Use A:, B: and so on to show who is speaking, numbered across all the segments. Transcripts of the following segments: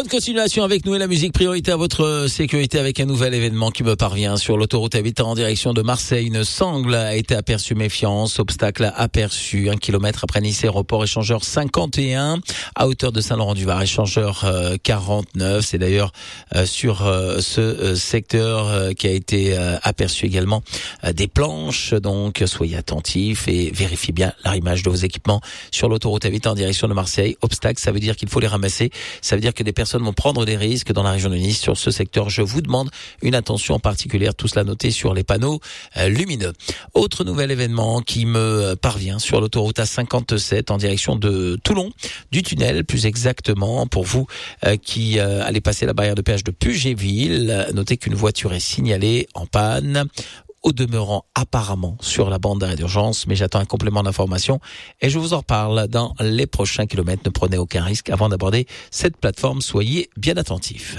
A: Bonne continuation avec nous et la musique. Priorité à votre sécurité avec un nouvel événement qui me parvient sur l'autoroute A8 en direction de Marseille. Une sangle a été aperçue, méfiance, obstacle aperçu 1 kilomètre après Nice Aéroport, échangeur 51 à hauteur de Saint-Laurent-du-Var, échangeur 49. C'est d'ailleurs sur ce secteur qui a été aperçu également des planches. Donc soyez attentifs et vérifiez bien l'arrimage de vos équipements sur l'autoroute A8 en direction de Marseille. Obstacle, ça veut dire qu'il faut les ramasser. Ça veut dire que des personnes vont prendre des risques dans la région de Nice sur ce secteur. Je vous demande une attention particulière, tout cela noté sur les panneaux lumineux. Autre nouvel événement qui me parvient sur l'autoroute A57 en direction de Toulon, du tunnel plus exactement, pour vous qui allez passer la barrière de péage de Pugéville. Notez qu'une voiture est signalée en panne. Au demeurant apparemment sur la bande d'arrêt d'urgence, mais j'attends un complément d'information et je vous en reparle dans les prochains kilomètres. Ne prenez aucun risque avant d'aborder cette plateforme, soyez bien attentifs.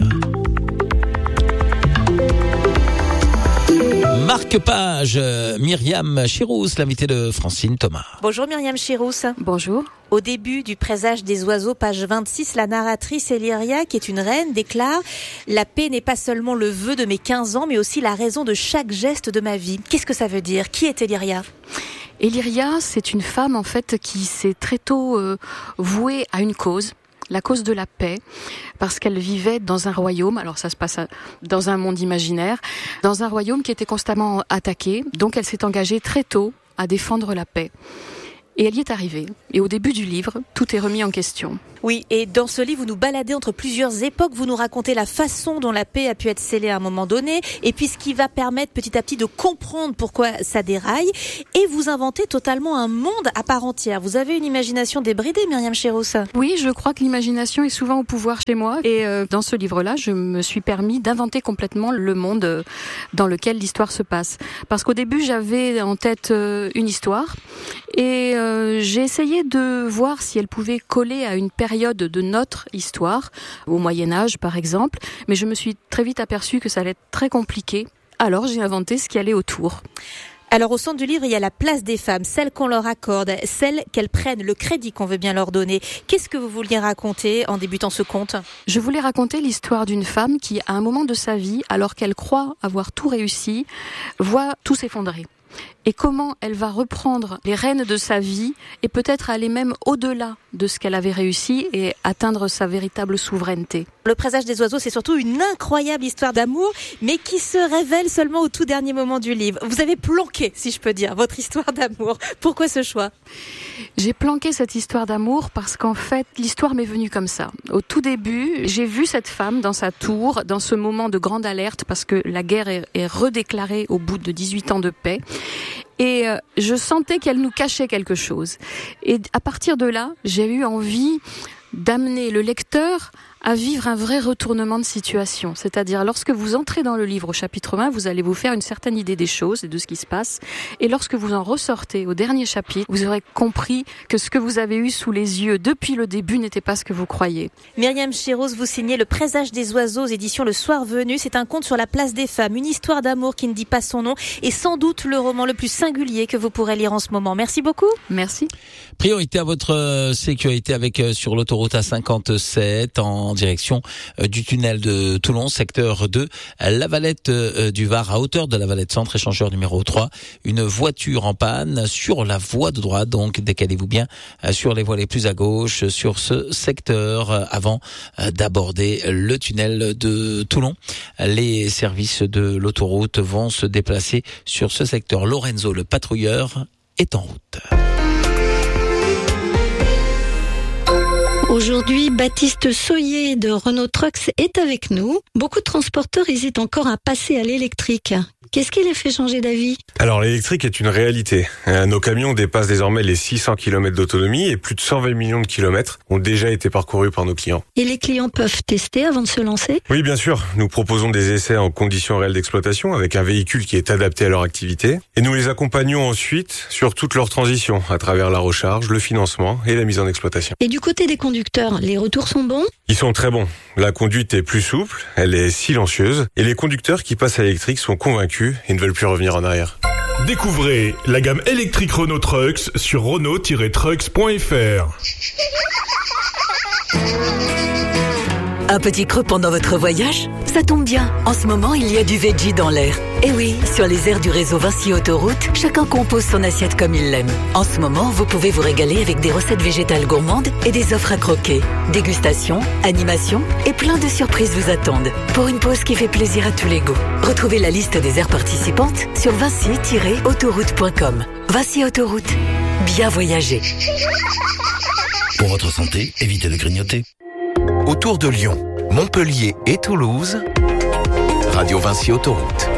A: Marque-page, Myriam Chirous, l'invitée de Francine Thomas.
B: Bonjour Myriam Chirous.
C: Bonjour.
B: Au début du Présage des oiseaux, page 26, la narratrice Elyria, qui est une reine, déclare « La paix n'est pas seulement le vœu de mes 15 ans, mais aussi la raison de chaque geste de ma vie ». Qu'est-ce que ça veut dire ? Qui est Elyria ?
C: Elyria, c'est une femme en fait qui s'est très tôt vouée à une cause. La cause de la paix, parce qu'elle vivait dans un royaume, alors ça se passe dans un monde imaginaire, dans un royaume qui était constamment attaqué, donc elle s'est engagée très tôt à défendre la paix. Et elle y est arrivée. Et au début du livre, tout est remis en question.
B: Oui, et dans ce livre, vous nous baladez entre plusieurs époques, vous nous racontez la façon dont la paix a pu être scellée à un moment donné, et puis ce qui va permettre petit à petit de comprendre pourquoi ça déraille, et vous inventez totalement un monde à part entière. Vous avez une imagination débridée, Myriam Chirous.
C: Oui, je crois que l'imagination est souvent au pouvoir chez moi, et dans ce livre-là, je me suis permis d'inventer complètement le monde dans lequel l'histoire se passe. Parce qu'au début, j'avais en tête une histoire, et j'ai essayé de voir si elle pouvait coller à une période de notre histoire, au Moyen-Âge par exemple, mais je me suis très vite aperçue que ça allait être très compliqué. Alors j'ai inventé ce qui allait autour.
B: Alors au centre du livre, il y a la place des femmes, celle qu'on leur accorde, celle qu'elles prennent, le crédit qu'on veut bien leur donner. Qu'est-ce que vous vouliez raconter en débutant ce conte ?
C: Je voulais raconter l'histoire d'une femme qui, à un moment de sa vie, alors qu'elle croit avoir tout réussi, voit tout s'effondrer. Et comment elle va reprendre les rênes de sa vie et peut-être aller même au-delà de ce qu'elle avait réussi et atteindre sa véritable souveraineté.
B: Le Présage des oiseaux, c'est surtout une incroyable histoire d'amour, mais qui se révèle seulement au tout dernier moment du livre. Vous avez planqué, si je peux dire, votre histoire d'amour. Pourquoi ce choix ?
C: J'ai planqué cette histoire d'amour parce qu'en fait, l'histoire m'est venue comme ça. Au tout début, j'ai vu cette femme dans sa tour, dans ce moment de grande alerte, parce que la guerre est redéclarée au bout de 18 ans de paix. Et je sentais qu'elle nous cachait quelque chose. Et à partir de là, j'ai eu envie d'amener le lecteur à vivre un vrai retournement de situation. C'est-à-dire, lorsque vous entrez dans le livre au chapitre 1, vous allez vous faire une certaine idée des choses et de ce qui se passe. Et lorsque vous en ressortez au dernier chapitre, vous aurez compris que ce que vous avez eu sous les yeux depuis le début n'était pas ce que vous croyez.
B: Myriam Chirous, vous signez Le Présage des oiseaux, édition Le Soir Venu. C'est un conte sur la place des femmes, une histoire d'amour qui ne dit pas son nom et sans doute le roman le plus singulier que vous pourrez lire en ce moment. Merci beaucoup.
C: Merci.
A: Priorité à votre sécurité avec sur l'autoroute A57 en direction du tunnel de Toulon, secteur 2, la Valette du Var, à hauteur de la Valette Centre, échangeur numéro 3. Une voiture en panne sur la voie de droite, donc décalez-vous bien sur les voies les plus à gauche sur ce secteur avant d'aborder le tunnel de Toulon. Les services de l'autoroute vont se déplacer sur ce secteur. Lorenzo, le patrouilleur, est en route.
D: Aujourd'hui, Baptiste Soyer de Renault Trucks est avec nous. Beaucoup de transporteurs hésitent encore à passer à l'électrique. Qu'est-ce qui les fait changer d'avis ?
E: Alors l'électrique est une réalité. Nos camions dépassent désormais les 600 km d'autonomie et plus de 120 millions de kilomètres ont déjà été parcourus par nos clients.
D: Et les clients peuvent tester avant de se lancer ?
E: Oui, bien sûr. Nous proposons des essais en conditions réelles d'exploitation avec un véhicule qui est adapté à leur activité. Et nous les accompagnons ensuite sur toute leur transition à travers la recharge, le financement et la mise en exploitation.
D: Et du côté des conducteurs, les retours sont bons ?
E: Ils sont très bons. La conduite est plus souple, elle est silencieuse et les conducteurs qui passent à l'électrique sont convaincus et ne veulent plus revenir en arrière.
F: Découvrez la gamme électrique Renault Trucks sur Renault-Trucks.fr.
G: Un petit creux pendant votre voyage? Ça tombe bien, en ce moment il y a du veggie dans l'air. Et oui, sur les aires du réseau Vinci Autoroute, chacun compose son assiette comme il l'aime. En ce moment, vous pouvez vous régaler avec des recettes végétales gourmandes et des offres à croquer. Dégustation, animation et plein de surprises vous attendent. Pour une pause qui fait plaisir à tous les goûts. Retrouvez la liste des aires participantes sur vinci-autoroute.com. Vinci Autoroute. Bien voyager.
H: Pour votre santé, évitez de grignoter. Autour de Lyon, Montpellier et Toulouse, Radio Vinci Autoroute.